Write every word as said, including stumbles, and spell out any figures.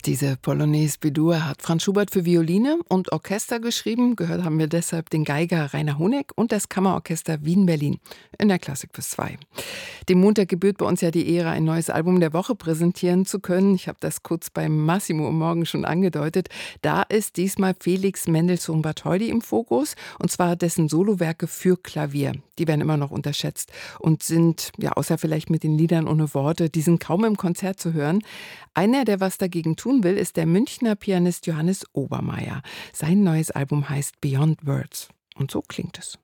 Diese Polonaise B-Dur hat Franz Schubert für Violine und Orchester geschrieben. Gehört haben wir deshalb den Geiger Rainer Honeck und das Kammerorchester Wien-Berlin in der Klassik bis zwei. Dem Montag gebührt bei uns ja die Ehre, ein neues Album der Woche präsentieren zu können. Ich habe das kurz beim Massimo am Morgen schon angedeutet. Da ist diesmal Felix Mendelssohn Bartholdy im Fokus, und zwar dessen Solowerke für Klavier. Die werden immer noch unterschätzt und sind, ja, außer vielleicht mit den Liedern ohne Worte, die sind kaum im Konzert zu hören. Einer, der was dagegen tun will, ist der Münchner Pianist Johannes Obermaier. Sein neues Album heißt Beyond Words. Und so klingt es.